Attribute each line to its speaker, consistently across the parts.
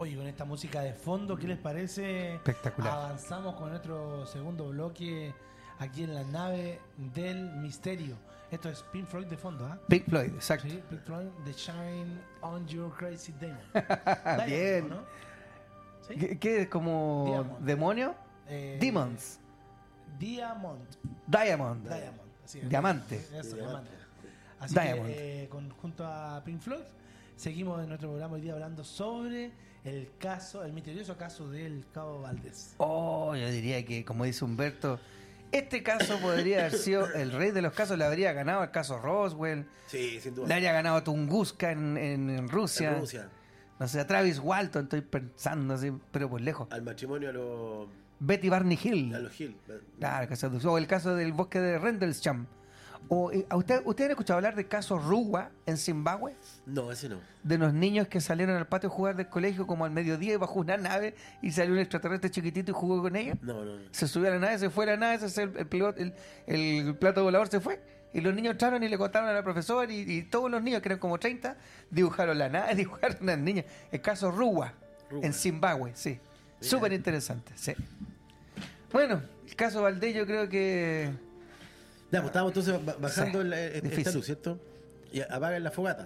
Speaker 1: Oye, con esta música de fondo, ¿qué les parece?
Speaker 2: Espectacular.
Speaker 1: Avanzamos con nuestro segundo bloque aquí en la nave del misterio. Esto es Pink Floyd de fondo, ¿ah?
Speaker 2: Pink Floyd, exacto.
Speaker 1: Sí, Pink Floyd, The Shine on Your Crazy Demon.
Speaker 2: Bien.
Speaker 1: ¿No? ¿Sí?
Speaker 2: ¿Qué es como
Speaker 1: Diamond.
Speaker 2: demonio? Demons.
Speaker 1: Diamond.
Speaker 2: Diamond.
Speaker 1: Así es.
Speaker 2: Diamante.
Speaker 1: Eso, diamante. Así
Speaker 2: Diamond.
Speaker 1: que junto a Pink Floyd seguimos en nuestro programa hoy día hablando sobre el misterioso caso del Cabo Valdés.
Speaker 2: Oh, yo diría que, como dice Humberto, este caso podría haber sido el rey de los casos, le habría ganado el caso Roswell,
Speaker 3: Sí, sin duda.
Speaker 2: le habría ganado a Tunguska en Rusia,
Speaker 3: En Rusia.
Speaker 2: no sé, a Travis Walton, estoy pensando así, pero por lejos.
Speaker 3: Al matrimonio a los
Speaker 2: Betty Barney Hill,
Speaker 3: Hill.
Speaker 2: claro, o el caso del bosque de Rendlesham. ¿Ustedes han escuchado hablar del caso Ruwa en Zimbabue?
Speaker 3: No, ese no.
Speaker 2: De los niños que salieron al patio a jugar del colegio como al mediodía y bajó una nave y salió un extraterrestre chiquitito y jugó con ellos.
Speaker 3: No.
Speaker 2: Se subió a la nave, se fue a la nave, el plato volador se fue y los niños entraron y le contaron al profesor y todos los niños, que eran como 30, dibujaron la nave, dibujaron a las niñas. El caso Ruwa en Zimbabue, sí. Súper interesante, sí. Bueno, el caso Valdés yo creo que...
Speaker 3: Ya, pues estábamos entonces bajando
Speaker 2: Sí,
Speaker 3: esta
Speaker 2: difícil.
Speaker 3: luz, ¿cierto? Y apagan la fogata.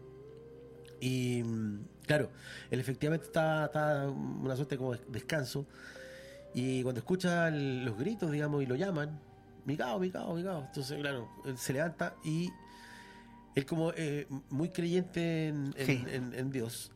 Speaker 3: Y claro, él efectivamente está una suerte como de descanso. Y cuando escucha los gritos, digamos, y lo llaman, Micao. Entonces, claro, él se levanta y él como muy creyente
Speaker 2: Sí.
Speaker 3: en Dios.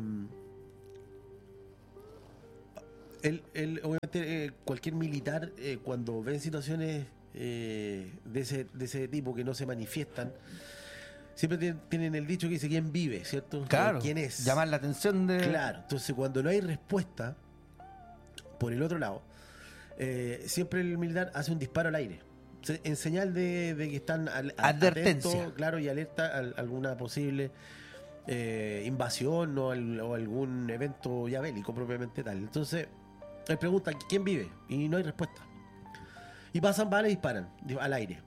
Speaker 3: Él obviamente, cualquier militar, cuando ven situaciones de ese tipo que no se manifiestan, siempre tienen el dicho que dice quién vive, ¿cierto?
Speaker 2: Claro,
Speaker 3: ¿Quién es?
Speaker 2: llamar la atención de...
Speaker 3: Claro, entonces cuando no hay respuesta por el otro lado, siempre el militar hace un disparo al aire en señal de que están
Speaker 2: Advertencia.
Speaker 3: atentos, claro, y alerta a alguna posible invasión o algún evento ya bélico propiamente tal. Entonces él pregunta ¿quién vive? Y no hay respuesta. Y pasan balas y disparan al aire.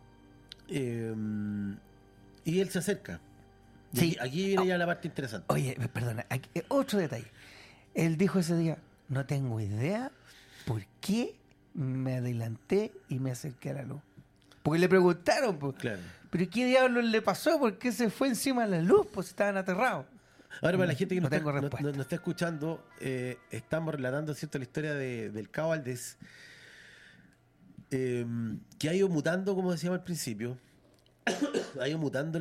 Speaker 3: Y él se acerca. Y
Speaker 2: Sí.
Speaker 3: aquí viene ya la parte interesante.
Speaker 2: Oye, perdona, otro detalle. Él dijo ese día, no tengo idea por qué me adelanté y me acerqué a la luz. Porque le preguntaron, pues,
Speaker 3: Claro.
Speaker 2: ¿pero qué diablos le pasó? ¿Por qué se fue encima de la luz? Pues estaban aterrados.
Speaker 3: Ahora, para la gente que
Speaker 2: No
Speaker 3: nos
Speaker 2: tengo respuesta.
Speaker 3: está escuchando, estamos relatando, ¿cierto?, la historia del Cabo Valdés, que ha ido mutando, como decíamos al principio, ha ido mutando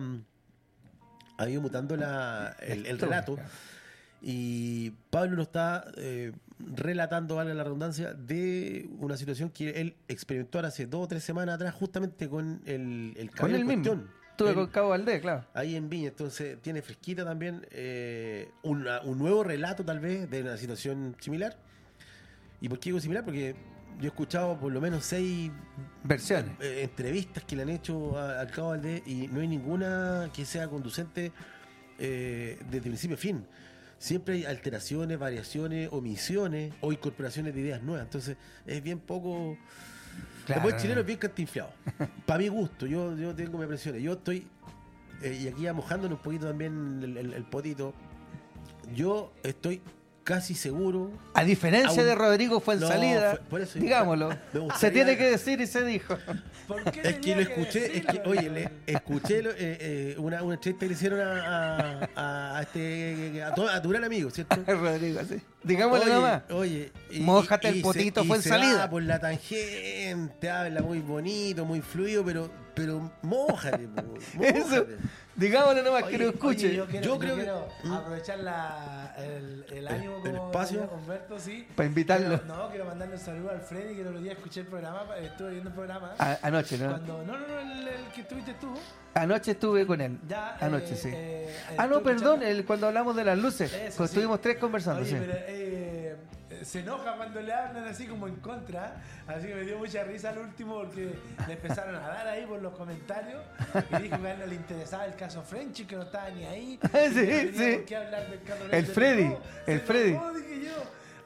Speaker 3: el relato.
Speaker 2: Claro.
Speaker 3: Y Pablo nos está relatando, vale la redundancia, de una situación que él experimentó hace 2 o 3 semanas atrás, justamente con el
Speaker 2: Con
Speaker 3: cabello
Speaker 2: él
Speaker 3: en
Speaker 2: mismo.
Speaker 3: cuestión.
Speaker 2: Estuve
Speaker 3: Él-
Speaker 2: con Cabo Valdés, claro.
Speaker 3: Ahí en Viña, entonces tiene fresquita también un nuevo relato tal vez de una situación similar. ¿Y por qué digo similar? Porque yo he escuchado por lo menos 6
Speaker 2: Versiones.
Speaker 3: entrevistas que le han hecho al Cabo Valdés y no hay ninguna que sea conducente desde principio a fin. Siempre hay alteraciones, variaciones, omisiones o incorporaciones de ideas nuevas. Entonces es bien poco...
Speaker 2: Claro.
Speaker 3: Como el chileno es bien cantinflado. Para mi gusto, yo tengo mis presiones. Yo estoy, y aquí ya mojándole un poquito también el potito, yo estoy casi seguro.
Speaker 2: A diferencia
Speaker 3: Aún-
Speaker 2: de Rodrigo Fuenzalida,
Speaker 3: No, por eso-
Speaker 2: digámoslo,
Speaker 3: me gustaría-
Speaker 2: se tiene que decir y se dijo.
Speaker 1: ¿Por qué
Speaker 3: Es que
Speaker 1: tenía
Speaker 3: lo escuché,
Speaker 1: decirlo?
Speaker 3: oye, escuché una entrevista que le hicieron a tu gran amigo, ¿cierto?
Speaker 2: Rodrigo, sí. Digámoslo
Speaker 3: Oye,
Speaker 2: nomás.
Speaker 3: Mójate
Speaker 2: Mójate el potito, fue en
Speaker 3: se
Speaker 2: salida.
Speaker 3: va por la tangente, habla muy bonito, muy fluido, pero mójate,
Speaker 2: Eso,
Speaker 3: mójate.
Speaker 2: digámoslo nomás,
Speaker 1: Oye,
Speaker 2: que lo escuche.
Speaker 1: oye, yo
Speaker 3: Yo creo que-
Speaker 1: quiero aprovechar el ánimo
Speaker 3: el
Speaker 1: como
Speaker 3: espacio.
Speaker 1: decía Humberto, sí.
Speaker 2: Para invitarlo.
Speaker 1: Quiero mandarle un saludo al Freddy, que el otro día escuché el programa, estuve viendo el programa.
Speaker 2: Anoche, ¿no?
Speaker 1: Cuando, no, el que estuviste tú.
Speaker 2: Anoche estuve con él.
Speaker 1: Ya,
Speaker 2: Anoche, sí. No,
Speaker 1: estuve
Speaker 2: perdón,
Speaker 1: escuchando-
Speaker 2: cuando hablamos de las luces.
Speaker 1: Eso,
Speaker 2: Pues
Speaker 1: sí.
Speaker 2: estuvimos 3 conversando,
Speaker 1: Oye,
Speaker 2: sí.
Speaker 1: pero, se enoja cuando le hablan así como en contra, así que me dio mucha risa al último porque le empezaron a dar ahí por los comentarios y dijo que a él no le interesaba el caso Frenchy, que no estaba ni ahí.
Speaker 2: Sí,
Speaker 1: y que no tenía
Speaker 2: sí.
Speaker 1: por qué hablar del caso
Speaker 2: El
Speaker 1: Frenchy.
Speaker 2: Freddy,
Speaker 1: No,
Speaker 2: el
Speaker 1: se
Speaker 2: Freddy.
Speaker 1: enojó, dije yo.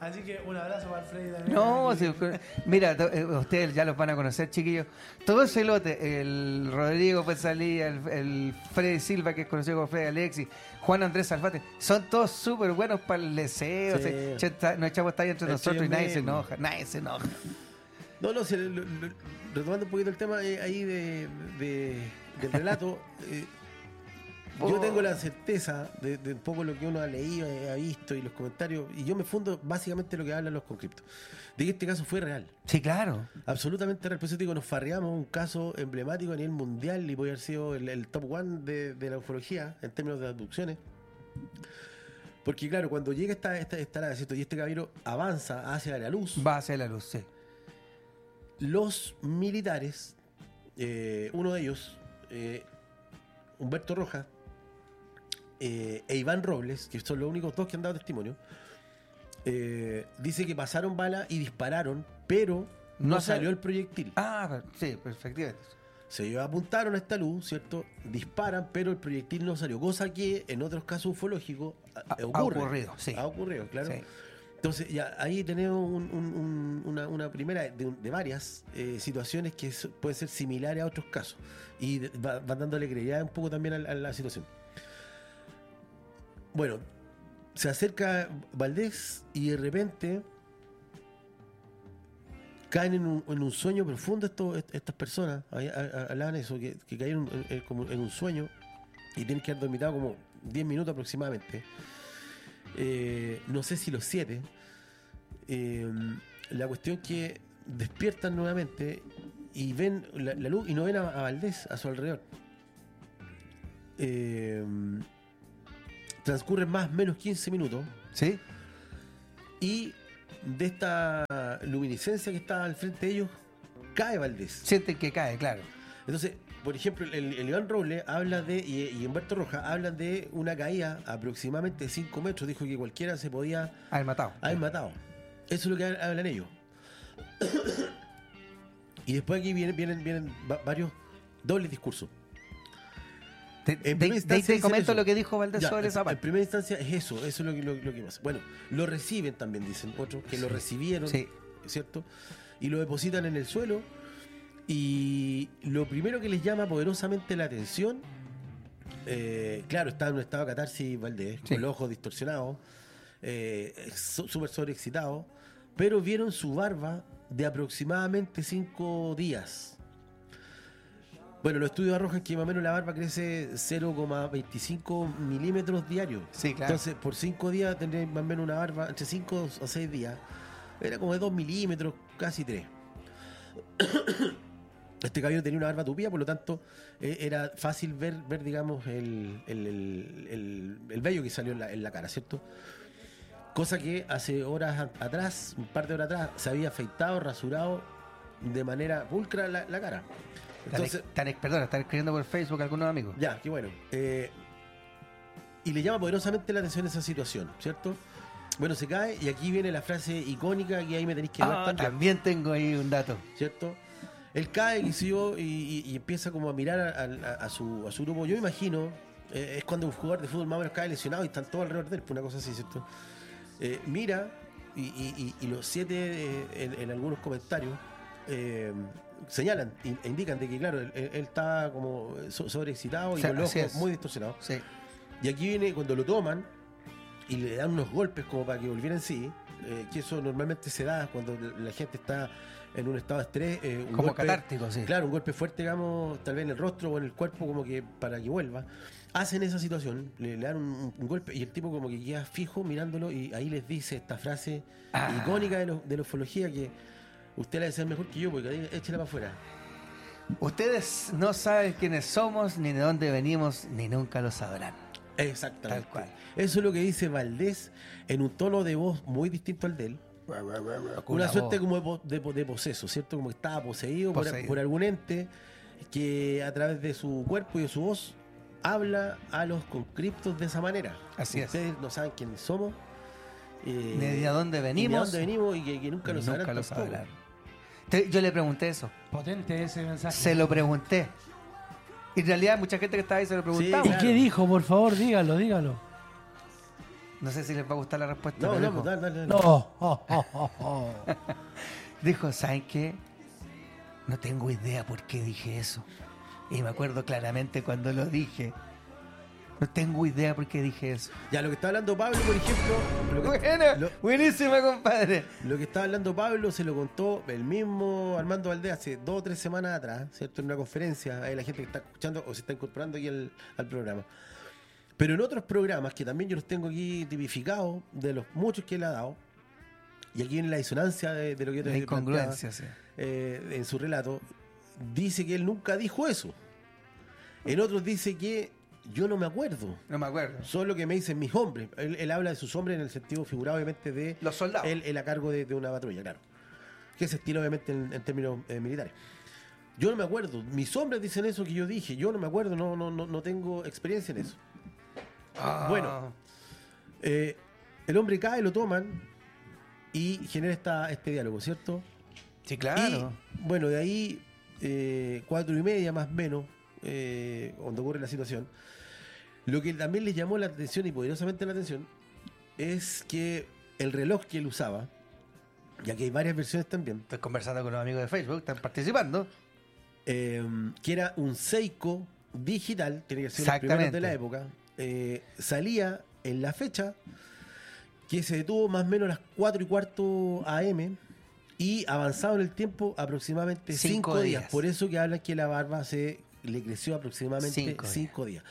Speaker 1: Así que un abrazo para el Freddy también.
Speaker 2: No, sí, mira, ustedes ya los van a conocer, chiquillos. Todo ese lote, el Rodrigo Pesalía, el Freddy Silva, que es conocido como Freddy Alexis, Juan Andrés Salvate, son todos súper buenos para el deseo.
Speaker 3: Sí.
Speaker 2: Nos echamos talla entre nosotros y nadie se
Speaker 3: mismo.
Speaker 2: enoja, nadie se enoja.
Speaker 3: No, si retomando un poquito el tema ahí del relato, yo tengo la certeza de un poco lo que uno ha leído, ha visto y los comentarios, y yo me fundo básicamente en lo que hablan los conscriptos, de que este caso fue real,
Speaker 2: Sí, claro.
Speaker 3: absolutamente real. Por eso digo, nos farreamos un caso emblemático a nivel mundial y puede haber sido el top one de la ufología en términos de abducciones. Porque claro, cuando llega esta nave, ¿cierto? Y este caballero avanza hacia la luz,
Speaker 2: Va hacia la luz, sí.
Speaker 3: los militares, uno de ellos, Humberto Rojas, e Iván Robles, que son los únicos dos que han dado testimonio, dice que pasaron balas y dispararon, pero no salió el proyectil.
Speaker 2: Ah, sí, efectivamente.
Speaker 3: Se apuntaron a esta luz, ¿cierto? Disparan, pero el proyectil no salió, cosa que en otros casos ufológicos ocurre.
Speaker 2: Ha ocurrido, sí.
Speaker 3: Ha ocurrido, claro.
Speaker 2: Sí.
Speaker 3: Entonces, ya ahí tenemos una primera de varias situaciones que pueden ser similares a otros casos. Y van dándole credibilidad un poco también a la situación. Bueno, se acerca Valdés y de repente caen en un sueño profundo estas personas. Hablaban eso, que cayeron como en un sueño y tienen que haber dormitado como 10 minutos aproximadamente. No sé si los 7. La cuestión que despiertan nuevamente y ven la luz y no ven a Valdés a su alrededor. Transcurren más o menos 15 minutos.
Speaker 2: ¿Sí?
Speaker 3: Y de esta luminiscencia que está al frente de ellos, cae Valdés.
Speaker 2: Sienten que cae, claro.
Speaker 3: Entonces, por ejemplo, el Iván Robles habla y Humberto Rojas hablan de una caída aproximadamente de 5 metros. Dijo que cualquiera se podía
Speaker 2: Haber matado.
Speaker 3: haber matado. Eso es lo que hablan ellos. Y después aquí vienen varios dobles discursos.
Speaker 2: De
Speaker 3: primera
Speaker 2: ahí
Speaker 3: instancia
Speaker 2: te
Speaker 3: dicen
Speaker 2: comento
Speaker 3: eso.
Speaker 2: lo que dijo Valdés
Speaker 3: Ya,
Speaker 2: sobre esa
Speaker 3: en
Speaker 2: parte.
Speaker 3: primera instancia es eso es lo que pasa. Bueno, lo reciben también, dicen otros, que lo recibieron,
Speaker 2: Sí.
Speaker 3: ¿cierto? Y lo depositan en el suelo. Y lo primero que les llama poderosamente la atención, claro, está en un estado de catarsis Valdés,
Speaker 2: Sí.
Speaker 3: con los ojos distorsionados, súper sobreexcitado, pero vieron su barba de aproximadamente 5 días. Bueno, los estudios arrojan que más o menos la barba crece 0,25 milímetros diarios.
Speaker 2: Sí, claro.
Speaker 3: Entonces, por 5 días tendría más o menos una barba, entre 5 o 6 días, era como de 2 milímetros, casi 3. Este caballero tenía una barba tupida, por lo tanto, era fácil ver digamos, el vello que salió en la cara, ¿cierto? Cosa que hace horas atrás, un par de horas atrás, se había afeitado, rasurado de manera pulcra la cara. Entonces,
Speaker 2: Perdón, están escribiendo por Facebook algunos amigos.
Speaker 3: ya, qué bueno. Y le llama poderosamente la atención esa situación, ¿cierto? Bueno, se cae y aquí viene la frase icónica que ahí me tenéis que ver también,
Speaker 2: También tengo ahí un dato.
Speaker 3: ¿cierto? Él cae y empieza como a mirar a su grupo. Yo me imagino, es cuando un jugador de fútbol más o menos cae lesionado y están todos alrededor de él, una cosa así, ¿cierto? Mira y los 7 en algunos comentarios señalan e indican de que, claro, él está como sobreexcitado y con los ojos muy distorsionados.
Speaker 2: Sí.
Speaker 3: Y aquí viene cuando lo toman y le dan unos golpes como para que volviera en sí, que eso normalmente se da cuando la gente está en un estado de estrés. Un
Speaker 2: Como
Speaker 3: golpe,
Speaker 2: catártico, sí.
Speaker 3: Claro, un golpe fuerte, digamos, tal vez en el rostro o en el cuerpo, como que para que vuelva. Hacen esa situación, le dan un golpe y el tipo como que queda fijo mirándolo y ahí les dice esta frase icónica de la ufología que usted la debe ser mejor que yo, porque échela para afuera.
Speaker 2: Ustedes no saben quiénes somos, ni de dónde venimos, ni nunca lo sabrán.
Speaker 3: Exactamente.
Speaker 2: Tal cual.
Speaker 3: Eso es lo que dice Valdés en un tono de voz muy distinto al de él. Una suerte como de poseso, ¿cierto? Como que estaba poseído. Por algún ente que a través de su cuerpo y de su voz habla a los conscriptos de esa manera.
Speaker 2: Así
Speaker 3: Ustedes no saben quiénes somos.
Speaker 2: Ni de dónde venimos.
Speaker 3: Y que nunca lo sabrán.
Speaker 2: Nunca lo
Speaker 3: tampoco.
Speaker 2: sabrán. Yo le pregunté eso.
Speaker 1: Potente ese mensaje.
Speaker 2: Se lo pregunté. Y en realidad mucha gente que estaba ahí se lo preguntaba.
Speaker 3: Sí,
Speaker 1: ¿Y qué dijo? Por favor, dígalo.
Speaker 2: No sé si les va a gustar la respuesta.
Speaker 3: No,
Speaker 2: pero
Speaker 3: no,
Speaker 2: dijo,
Speaker 3: dale.
Speaker 1: No.
Speaker 2: dijo, ¿saben qué? No tengo idea por qué dije eso. Y me acuerdo claramente cuando lo dije. No tengo idea por qué dije eso.
Speaker 3: Ya, lo que está hablando Pablo, por ejemplo.
Speaker 2: Buena,
Speaker 3: lo-
Speaker 2: buenísima, compadre.
Speaker 3: Lo que está hablando Pablo se lo contó el mismo Armando Valdés hace 2 o 3 semanas atrás, ¿cierto? En una conferencia, hay la gente que está escuchando o se está incorporando aquí al programa. Pero en otros programas, que también yo los tengo aquí tipificados, de los muchos que él ha dado, y aquí en la disonancia de lo que yo te
Speaker 2: La
Speaker 3: planteaba,
Speaker 2: incongruencia, sí.
Speaker 3: en su relato, dice que él nunca dijo eso. En otros dice que yo no me acuerdo.
Speaker 2: No me acuerdo.
Speaker 3: Solo que me dicen mis hombres. Él habla de sus hombres en el sentido figurado, obviamente, de
Speaker 2: Los soldados.
Speaker 3: él a cargo de una patrulla, claro. Que se estila, obviamente, en términos militares. Yo no me acuerdo. Mis hombres dicen eso que yo dije. Yo no me acuerdo, no tengo experiencia en eso.
Speaker 2: Ah.
Speaker 3: Bueno, el hombre cae, lo toman y genera este diálogo, ¿cierto?
Speaker 2: Sí, claro.
Speaker 3: Y, bueno, de ahí 4:30 más o menos, cuando ocurre la situación. Lo que también le llamó la atención y poderosamente la atención es que el reloj que él usaba, ya que hay varias versiones también,
Speaker 2: Estoy conversando con los amigos de Facebook, están participando.
Speaker 3: que era un Seiko digital, tiene que ser los primeros de la época, salía en la fecha que se detuvo más o menos a las 4:15 AM y avanzado en el tiempo aproximadamente 5 días. Por eso que hablan que la barba le creció aproximadamente 5 días.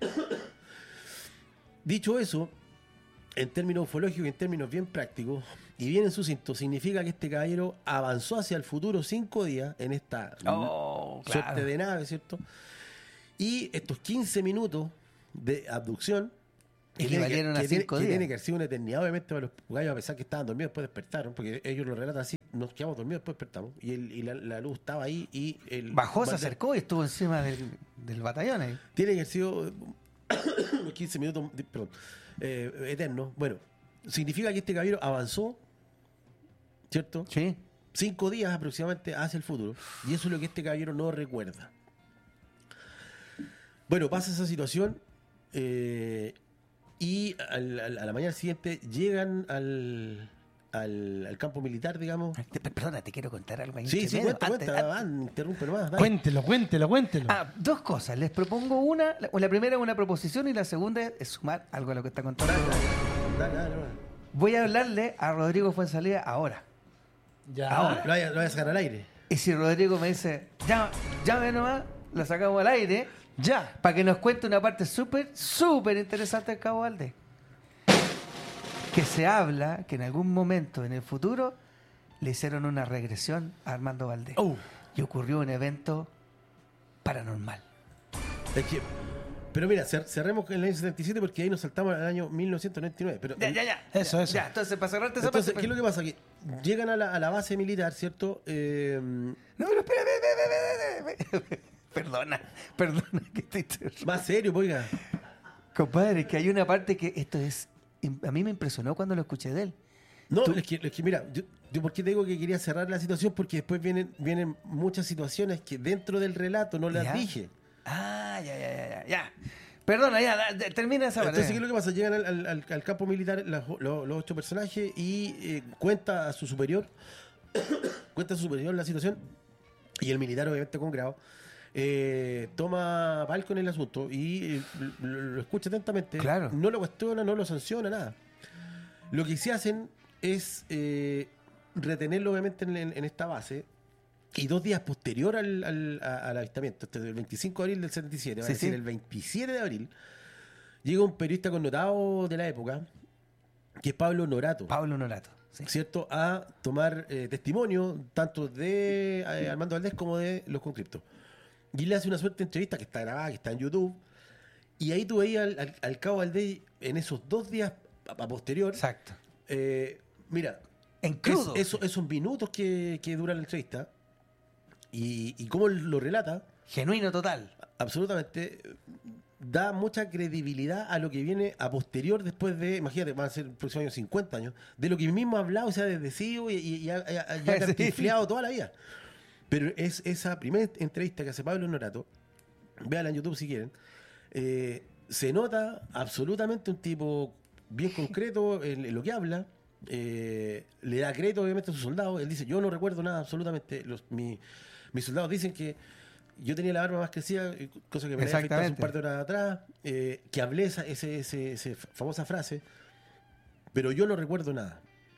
Speaker 3: Dicho eso, en términos ufológicos y en términos bien prácticos y bien en sucinto, significa que este caballero avanzó hacia el futuro 5 días en esta suerte de nave, ¿cierto? Y estos 15 minutos de abducción
Speaker 2: Equivalieron a 5 días.
Speaker 3: tiene que haber sido una eternidad, obviamente, para los gallos, a pesar que estaban dormidos, después despertaron, porque ellos lo relatan así, nos quedamos dormidos, después despertamos, y la luz estaba ahí, y
Speaker 2: Bajó, se acercó y estuvo encima del batallón ahí.
Speaker 3: tiene que haber sido unos 15 minutos, perdón, eternos. Bueno, significa que este caballero avanzó, ¿cierto?
Speaker 2: Sí.
Speaker 3: 5 días aproximadamente hacia el futuro, y eso es lo que este caballero no recuerda. Bueno, pasa esa situación, y a la mañana siguiente llegan al campo militar, digamos.
Speaker 2: Perdona, te quiero contar algo ahí.
Speaker 3: Sí,
Speaker 2: intermedio.
Speaker 3: cuenta, Van, interrumpe nomás. dale.
Speaker 1: Cuéntelo.
Speaker 2: Dos cosas. Les propongo una. La primera es una proposición y la segunda es sumar algo a lo que está contando.
Speaker 3: Dale.
Speaker 2: Voy a hablarle a Rodrigo Fuenzalía ahora.
Speaker 1: Ya.
Speaker 2: Ahora.
Speaker 3: Lo voy a sacar al aire.
Speaker 2: Y si Rodrigo me dice, llame nomás, lo sacamos al aire,
Speaker 1: Ya.
Speaker 2: para que nos cuente una parte súper interesante del Cabo Valdés. Que se habla que en algún momento en el futuro le hicieron una regresión a Armando Valdés. Y ocurrió un evento paranormal.
Speaker 3: Es que, pero mira, cerremos en el año 77 porque ahí nos saltamos al año 1999. Pero,
Speaker 2: Ya.
Speaker 1: Eso.
Speaker 2: Ya, entonces, para cerrarte esa
Speaker 3: entonces,
Speaker 2: parte.
Speaker 3: ¿qué es lo que pasa? Que llegan a la base militar, ¿cierto?
Speaker 2: No, pero espera. Perdona que te interrumpa.
Speaker 3: Más serio, pues, oiga.
Speaker 2: Compadre, que hay una parte que esto es... A mí me impresionó cuando lo escuché de él.
Speaker 3: No, es que mira, yo por qué te digo que quería cerrar la situación, porque después vienen muchas situaciones que dentro del relato no las
Speaker 2: ¿Ya?
Speaker 3: dije.
Speaker 2: Ya. Perdona, termina esa parte.
Speaker 3: Entonces, ¿qué es lo que pasa? Llegan al campo militar los 8 personajes y cuenta a su superior la situación, y el militar, obviamente con grado, toma palco en el asunto y lo escucha atentamente.
Speaker 2: Claro.
Speaker 3: No lo cuestiona, no lo sanciona, nada. Lo que se hacen es retenerlo, obviamente, en esta base. Y 2 días posterior al avistamiento, el 25 de abril del 77, va a decir, el 27 de abril, llega un periodista connotado de la época, que es Pablo Norato.
Speaker 2: Sí.
Speaker 3: ¿Cierto? A tomar testimonio tanto de Armando Valdés como de los conscriptos. Y le hace una suerte de entrevista que está grabada, que está en YouTube. Y ahí tú veías al Cabo Valdés en esos 2 días a posterior.
Speaker 2: Exacto.
Speaker 3: Mira,
Speaker 2: En crudo.
Speaker 3: esos minutos que dura la entrevista y cómo lo relata,
Speaker 2: Genuino total.
Speaker 3: absolutamente da mucha credibilidad a lo que viene a posterior, después de, imagínate, van a ser próximos 50 años, de lo que mismo ha hablado, o sea, desde sí y ha cantinfleado toda la vida. Pero es esa primera entrevista que hace Pablo Norato, véanla en YouTube si quieren, se nota absolutamente un tipo bien concreto en lo que habla. Le da crédito obviamente a sus soldados. Él dice, yo no recuerdo nada absolutamente. Mis soldados dicen que yo tenía la barba más crecida, cosa que me había afectado hace un par de horas atrás, que hablé esa famosa frase, pero yo no recuerdo nada.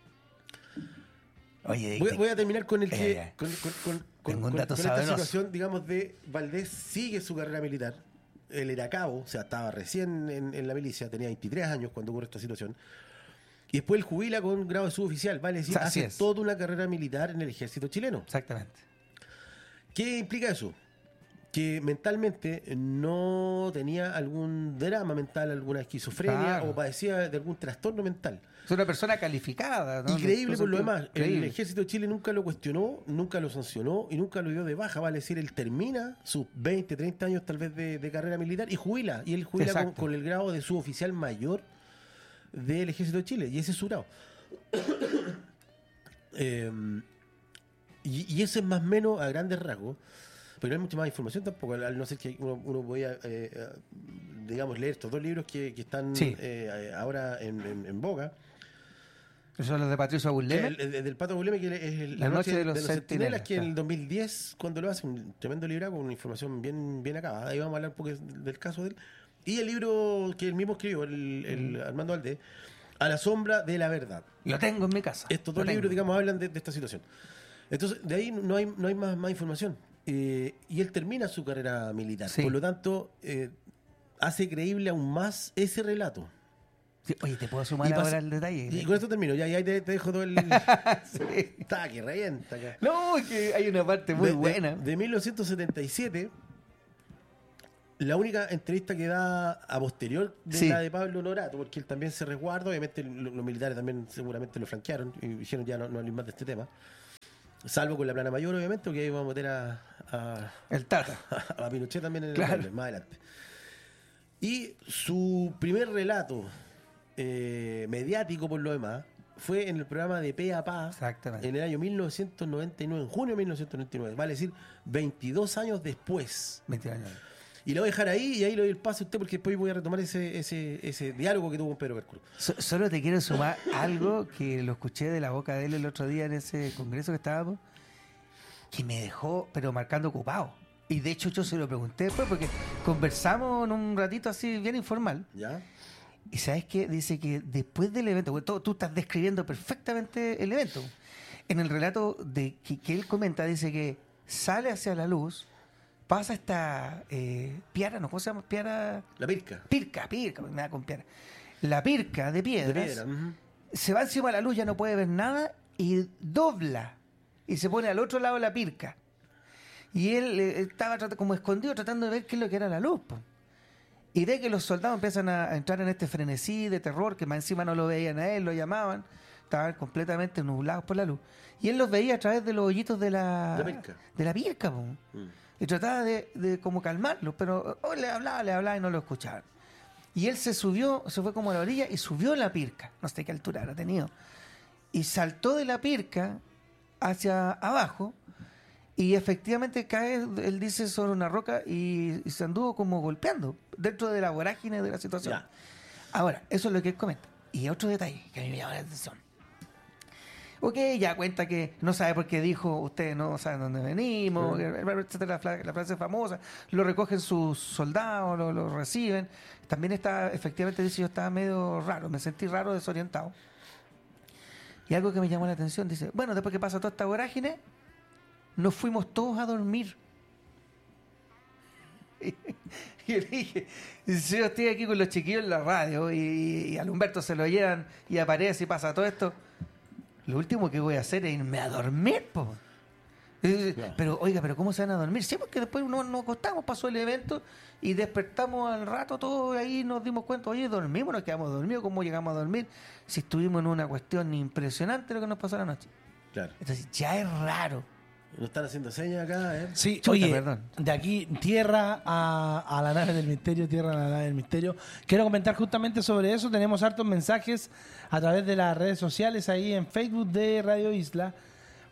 Speaker 2: Oye,
Speaker 3: voy a terminar con el que
Speaker 2: tengo un dato
Speaker 3: con esta
Speaker 2: sabroso.
Speaker 3: situación, digamos, de Valdés sigue su carrera militar. Él era cabo, o sea, estaba recién en la milicia, tenía 23 años cuando ocurre esta situación. Y después él jubila con grado de suboficial, vale decir,
Speaker 2: Así
Speaker 3: hace
Speaker 2: es.
Speaker 3: toda una carrera militar en el ejército chileno.
Speaker 2: Exactamente.
Speaker 3: ¿Qué implica eso? Que mentalmente no tenía algún drama mental, alguna esquizofrenia
Speaker 2: Claro.
Speaker 3: o padecía de algún trastorno mental.
Speaker 2: Es una persona calificada, ¿no?
Speaker 3: Increíble por lo demás. El
Speaker 2: Increíble.
Speaker 3: ejército de Chile nunca lo cuestionó, nunca lo sancionó y nunca lo dio de baja. Vale decir, él termina sus 20, 30 años tal vez de carrera militar y jubila. Y él jubila
Speaker 2: Exacto.
Speaker 3: con el grado de suboficial mayor del ejército de Chile. Y ese es su grado. Y eso es más o menos a grandes rasgos. Pero no hay mucha más información tampoco, al no ser que uno podía, digamos, leer estos dos libros que están
Speaker 2: Sí.
Speaker 3: ahora en boga.
Speaker 2: Esos son los de Patricio Abuleme.
Speaker 3: El del Pato Buleme, que es
Speaker 2: La noche de los
Speaker 3: Centinelas, que en el
Speaker 2: claro.
Speaker 3: 2010, cuando lo hace, un tremendo libro con una información bien acabada. Ahí vamos a hablar un poco del caso de él. Y el libro que él mismo escribió, el Armando Valdés, A la sombra de la verdad.
Speaker 2: Lo tengo en mi casa.
Speaker 3: Estos
Speaker 2: Lo
Speaker 3: dos
Speaker 2: tengo.
Speaker 3: libros, digamos, hablan de esta situación. Entonces, de ahí no hay más información. Y él termina su carrera militar.
Speaker 2: Sí.
Speaker 3: Por lo tanto, hace creíble aún más ese relato.
Speaker 2: Sí, oye, ¿te puedo sumar
Speaker 3: Y pasa-
Speaker 2: ahora el detalle?
Speaker 3: Y con esto termino. Ya, y ahí te dejo todo el...
Speaker 2: Sí.
Speaker 3: Está que revienta acá.
Speaker 2: No, es que hay una parte muy buena.
Speaker 3: De 1977, la única entrevista que da a posterior de
Speaker 2: Sí.
Speaker 3: la de Pablo Norato, porque él también se resguarda, obviamente los militares también seguramente lo flanquearon y dijeron ya no hablen más de este tema. Salvo con la plana mayor, obviamente, porque ahí vamos a meter
Speaker 2: El Tata.
Speaker 3: a Pinochet también en el
Speaker 2: Claro.
Speaker 3: baile, más adelante. Y su primer relato mediático, por lo demás, fue en el programa de Pe a Pa
Speaker 2: Exactamente.
Speaker 3: en el año 1999, en junio de 1999, vale decir 22 años después.
Speaker 2: 20 años.
Speaker 3: Y lo voy a dejar ahí y ahí le doy el paso a usted porque después voy a retomar ese diálogo que tuvo con Pedro Pérculo.
Speaker 2: Solo te quiero sumar algo que lo escuché de la boca de él el otro día en ese congreso que estábamos, que me dejó, pero marcando ocupado. Y de hecho yo se lo pregunté después porque conversamos en un ratito así bien informal.
Speaker 3: ¿Ya?
Speaker 2: Y ¿sabes qué? Dice que después del evento, porque tú estás describiendo perfectamente el evento. En el relato que él comenta, dice que sale hacia la luz, pasa esta piara, ¿no? ¿Cómo se llama? Piara...
Speaker 3: La pirca.
Speaker 2: Pirca, me da con piara. La pirca de piedras.
Speaker 3: De piedra. Ujú.
Speaker 2: Se va encima de la luz, ya no puede ver nada y dobla y se pone al otro lado de la pirca. Y él estaba como escondido tratando de ver qué es lo que era la luz, po. Y ve que los soldados empiezan a entrar en este frenesí de terror, que más encima no lo veían a él, lo llamaban, estaban completamente nublados por la luz. Y él los veía a través de los hoyitos de la pirca, po. Y trataba de como calmarlos, pero le hablaba y no lo escuchaban. Y él se fue como a la orilla y subió la pirca, no sé qué altura habrá tenido, y saltó de la pirca hacia abajo y efectivamente cae, él dice, sobre una roca y se anduvo como golpeando dentro de la vorágine de la situación.
Speaker 3: Ya.
Speaker 2: Ahora, eso es lo que él comenta. Y otro detalle que a mí me llama la atención. Ok, ya cuenta que no sabe por qué dijo, ustedes no saben dónde venimos, etcétera, la frase famosa, lo recogen sus soldados, lo reciben. También está, efectivamente dice, yo estaba medio raro, me sentí raro, desorientado. Y algo que me llamó la atención, dice, bueno, después que pasa toda esta vorágine, nos fuimos todos a dormir. Y yo le dije, si yo estoy aquí con los chiquillos en la radio y al Humberto se lo llevan y aparece y pasa todo esto, lo último que voy a hacer es irme a dormir, po.
Speaker 3: Claro.
Speaker 2: Pero, oiga, ¿pero cómo se van a dormir? Sí, porque después nos acostamos, pasó el evento y despertamos al rato todos ahí nos dimos cuenta, oye, dormimos, nos quedamos dormidos, ¿cómo llegamos a dormir? Si estuvimos en una cuestión impresionante lo que nos pasó la noche.
Speaker 3: Claro.
Speaker 2: Entonces, ya es raro.
Speaker 3: Nos están haciendo señas acá, ¿eh?
Speaker 1: Sí,
Speaker 2: Chuta,
Speaker 1: oye,
Speaker 2: perdón.
Speaker 1: de aquí, tierra a la nave del misterio, tierra a la nave del misterio. Quiero comentar justamente sobre eso. Tenemos hartos mensajes a través de las redes sociales, ahí en Facebook de Radio Isla.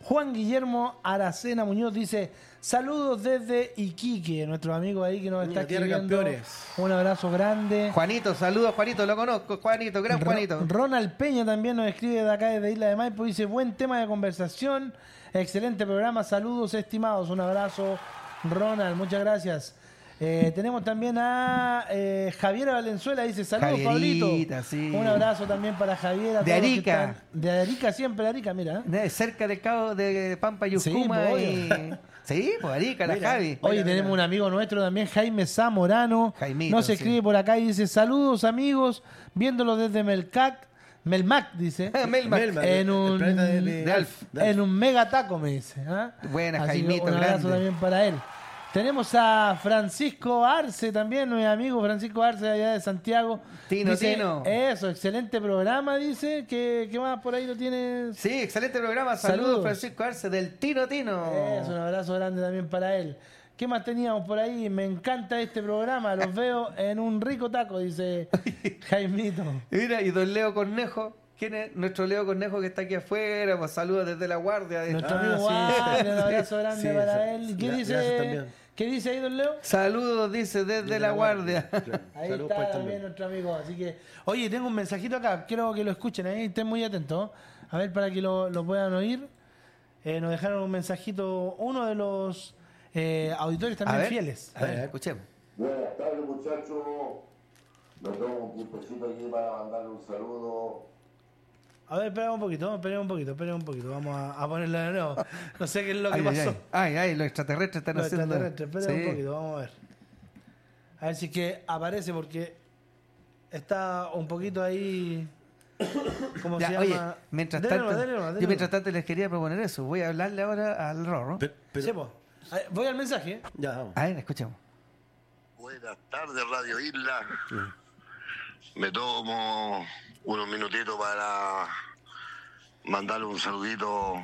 Speaker 1: Juan Guillermo Aracena Muñoz dice, saludos desde Iquique, nuestro amigo ahí que nos está
Speaker 3: tierra de
Speaker 1: escribiendo.
Speaker 3: campeones.
Speaker 1: Un abrazo grande.
Speaker 2: Juanito, saludos, Juanito, lo conozco, Juanito, gran Juanito.
Speaker 1: Ronald Peña también nos escribe de acá desde Isla de Maipo, dice, buen tema de conversación, excelente programa, saludos estimados, un abrazo Ronald, muchas gracias. Tenemos también a Javiera Valenzuela, dice, saludos
Speaker 2: Javierita,
Speaker 1: Pablito.
Speaker 2: sí.
Speaker 1: Un abrazo también para Javiera.
Speaker 2: De
Speaker 1: todos los que
Speaker 2: Arica.
Speaker 1: están- De Arica, siempre de Arica, mira.
Speaker 2: Cerca del cabo de Pampa Yuscuma
Speaker 1: Sí, pues,
Speaker 2: y... Sí, pues Arica, la
Speaker 3: Mira.
Speaker 2: Javi.
Speaker 1: Hoy tenemos un amigo nuestro también, Jaime Zamorano.
Speaker 2: Jaimito,
Speaker 1: Nos
Speaker 2: sí.
Speaker 1: escribe por acá y dice, saludos amigos, viéndolo desde Melmac, dice.
Speaker 2: Melmac.
Speaker 3: Melmac,
Speaker 1: En un-
Speaker 3: el planeta
Speaker 2: de Alf.
Speaker 1: En un mega taco, me dice. ¿Ah?
Speaker 2: Buena,
Speaker 1: Así que
Speaker 2: Jaimito,
Speaker 1: un abrazo
Speaker 2: grande.
Speaker 1: también para él. Tenemos a Francisco Arce también, mi amigo Francisco Arce allá de Santiago.
Speaker 2: Tino,
Speaker 1: Dice,
Speaker 2: Tino.
Speaker 1: Eso, excelente programa, dice. ¿Qué más por ahí lo tienes?
Speaker 2: Sí, excelente programa. Saludos,
Speaker 1: Saludos.
Speaker 2: Francisco Arce del Tino Tino.
Speaker 1: Un abrazo grande también para él. ¿Qué más teníamos por ahí? Me encanta este programa, los veo en un rico taco, dice Jaimito.
Speaker 2: Mira, y don Leo Cornejo. ¿Quién es? Nuestro Leo Cornejo que está aquí afuera. Pues saludos desde la guardia.
Speaker 1: Nuestro
Speaker 3: Ah,
Speaker 1: amigo
Speaker 3: sí,
Speaker 1: Guardia,
Speaker 3: sí.
Speaker 1: un abrazo grande
Speaker 3: Sí,
Speaker 1: para
Speaker 3: sí.
Speaker 1: él. ¿Qué
Speaker 3: Gracias también.
Speaker 1: dice ahí, don Leo?
Speaker 2: Saludos, dice, desde la guardia.
Speaker 3: Claro.
Speaker 1: Ahí
Speaker 3: Saludos
Speaker 1: está
Speaker 3: para él
Speaker 1: también nuestro amigo. Así que, oye, tengo un mensajito acá. Quiero que lo escuchen ahí. Estén muy atentos. A ver, para que lo puedan oír. Nos dejaron un mensajito. Uno de los auditores
Speaker 2: A
Speaker 1: también
Speaker 2: ver,
Speaker 1: fieles.
Speaker 2: A ver, escuchemos.
Speaker 4: Buenas tardes, muchachos. Me tomo un tiempecito aquí para mandarle un saludo.
Speaker 1: A ver, espera un poquito. Vamos a ponerlo de nuevo. No sé qué es lo que pasó.
Speaker 2: Ay, los extraterrestres están
Speaker 1: Los
Speaker 2: haciendo.
Speaker 1: extraterrestres. Espera
Speaker 2: Sí.
Speaker 1: un poquito, vamos a ver. A ver si es que aparece porque está un poquito ahí. ¿Cómo
Speaker 2: Ya,
Speaker 1: se
Speaker 2: oye,
Speaker 1: llama?
Speaker 2: mientras
Speaker 1: Dele
Speaker 2: tanto,
Speaker 1: nomás, dele nomás.
Speaker 2: yo mientras tanto les quería proponer eso. Voy a hablarle ahora al Rorro.
Speaker 3: Pero-
Speaker 1: Sí, po. A ver, voy al mensaje.
Speaker 3: ya, vamos.
Speaker 2: A ver, escuchemos.
Speaker 4: Buenas tardes, Radio Isla. Me tomo unos minutitos para mandarle un saludito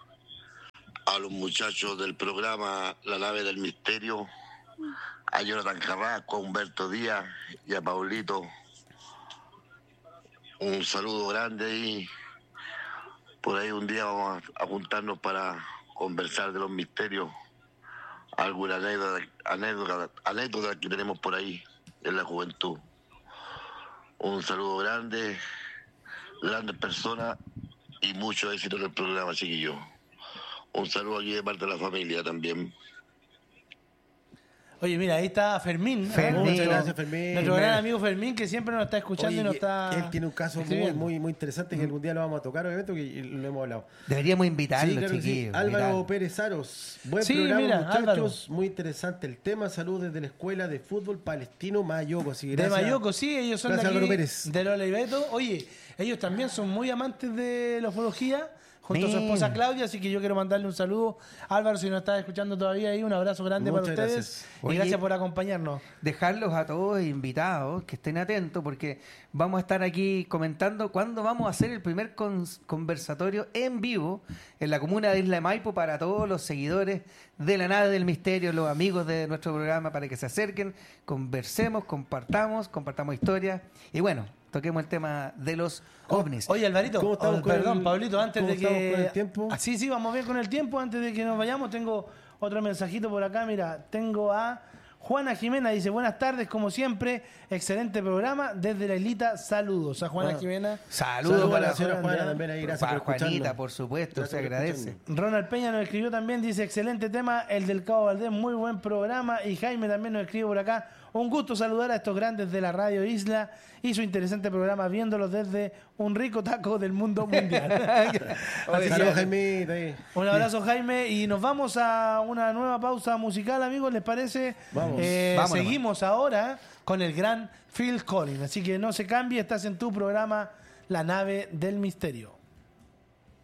Speaker 4: a los muchachos del programa La Nave del Misterio, a Jonathan Carrasco, a Humberto Díaz y a Paulito. Un saludo grande y por ahí un día vamos a juntarnos para conversar de los misterios, alguna anécdota que tenemos por ahí en la juventud. Un saludo grande, grandes personas y mucho éxito en el programa, chiquillos. Un saludo aquí de parte de la familia también.
Speaker 1: Oye, mira, ahí está Fermín.
Speaker 2: Fermín.
Speaker 3: Muchas gracias, Fermín.
Speaker 1: Nuestro gran amigo Fermín, que siempre nos está escuchando
Speaker 3: Oye,
Speaker 1: y nos está.
Speaker 3: él tiene un caso
Speaker 1: escribiendo.
Speaker 3: muy interesante que algún día lo vamos a tocar, obviamente, que lo hemos hablado.
Speaker 2: Deberíamos invitarlo,
Speaker 3: Sí, claro que sí.
Speaker 2: chiquillos.
Speaker 3: Álvaro
Speaker 2: invitarlo.
Speaker 3: Pérez Aros. Buen
Speaker 1: Sí,
Speaker 3: programa,
Speaker 1: mira,
Speaker 3: muchachos. Muy interesante el tema. Saludos desde la Escuela de Fútbol Palestino Mayoco. Así que
Speaker 1: De
Speaker 3: gracias.
Speaker 1: Mayoco, sí, ellos son
Speaker 3: Gracias,
Speaker 1: de aquí,
Speaker 3: Álvaro Pérez.
Speaker 1: de Lola y Beto. Oye, ellos también son muy amantes de la ufología, junto a su
Speaker 2: Mira.
Speaker 1: esposa Claudia, así que yo quiero mandarle un saludo. Álvaro, si nos estás escuchando todavía ahí, un abrazo grande
Speaker 3: Muchas
Speaker 1: para ustedes.
Speaker 3: gracias.
Speaker 1: Y
Speaker 2: Oye,
Speaker 1: gracias por acompañarnos.
Speaker 2: Dejarlos a todos invitados, que estén atentos, porque vamos a estar aquí comentando cuándo vamos a hacer el primer conversatorio en vivo en la comuna de Isla de Maipo para todos los seguidores de la Nave del Misterio, los amigos de nuestro programa, para que se acerquen, conversemos, compartamos historias y bueno, toquemos el tema de los ovnis.
Speaker 1: Oye, Alvarito,
Speaker 3: ¿Cómo estamos con
Speaker 1: perdón,
Speaker 3: el-
Speaker 1: Pablito, antes
Speaker 3: cómo
Speaker 1: de que...
Speaker 3: estamos con el tiempo?
Speaker 1: Ah, sí, vamos bien con el tiempo. Antes de que nos vayamos, tengo otro mensajito por acá. Mira, tengo a Juana Jimena, dice, buenas tardes, como siempre, excelente programa, desde la islita, saludos. A Juana
Speaker 3: Bueno,
Speaker 1: Jimena.
Speaker 2: Saludos para
Speaker 3: la señora
Speaker 1: Juana,
Speaker 3: Juana
Speaker 1: ¿eh?
Speaker 3: también ahí. Gracias
Speaker 2: para
Speaker 3: por escucharnos.
Speaker 2: Juanita, por supuesto,
Speaker 3: Gracias
Speaker 2: se
Speaker 3: por
Speaker 2: agradece.
Speaker 3: escucharnos.
Speaker 1: Ronald Peña nos escribió también, dice, excelente tema, el del Cabo Valdés, muy buen programa. Y Jaime también nos escribe por acá, un gusto saludar a estos grandes de la Radio Isla y su interesante programa, viéndolos desde un rico taco del mundo mundial. Así que,
Speaker 3: Saludos, Jaime. ahí.
Speaker 1: un abrazo, Jaime, y nos vamos a una nueva pausa musical, amigos, ¿les parece?
Speaker 3: Vamos.
Speaker 2: Vámonos.
Speaker 1: Seguimos ahora con el gran Phil Collins, así que no se cambie, estás en tu programa La Nave del Misterio.